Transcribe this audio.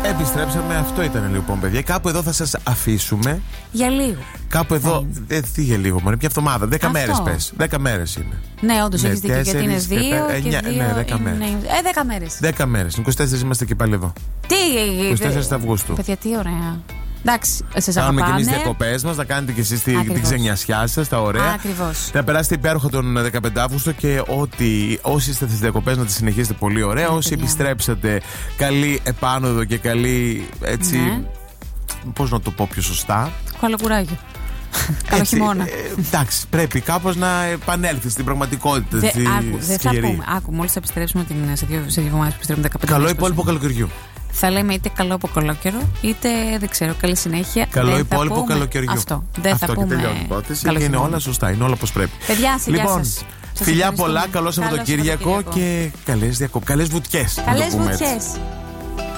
Επιστρέψαμε, αυτό ήταν λοιπόν, παιδιά. Κάπου εδώ θα σας αφήσουμε. Για λίγο. Κάπου εδώ. Τι για λίγο, μόνο μια εβδομάδα. 10 μέρες πες. 10 μέρες είναι. Ναι, όντως έχεις δίκιο, γιατί είναι 2 και 2. Ναι, 10 μέρες. 10 μέρες. 10 μέρες. 24 είμαστε και πάλι εδώ. Τι! 24 Αυγούστου. Παιδιά, τι ωραία. Εντάξει, εσείς κάνουμε αγαπάνε. και εμείς διακοπές μας, να κάνετε και εσείς την ξενιασιά σας, τα ωραία. Ακριβώς. Να περάσετε υπέροχα τον 15 Αύγουστο και όσοι είστε στις διακοπές να τις συνεχίσετε πολύ ωραία. Όσοι επιστρέψατε, καλή επάνωδο και καλή έτσι. Ναι. Πώς να το πω πιο σωστά. Καλοκουράγιο. Καλό χειμώνα. Εντάξει, πρέπει κάπως να επανέλθει στην πραγματικότητα. Δεν θα πούμε. Μόλις θα επιστρέψουμε σε 2 εβδομάδες που επιστρέφουμε 15. Καλό υπόλοιπο καλοκαιριού. Θα λέμε είτε καλό από κολόκαιρο, είτε δεν ξέρω, καλή συνέχεια. Καλό υπόλοιπο καλοκαιριού. Αυτό. Δεν θα πούμε. Και τελειώνει η υπόθεση. Και είναι όλα σωστά, είναι όλα όπως πρέπει. Παιδιά, λοιπόν, φιλιά πολλά, καλό Σαββατοκύριακο και καλές βουτιές. Καλές βουτιές.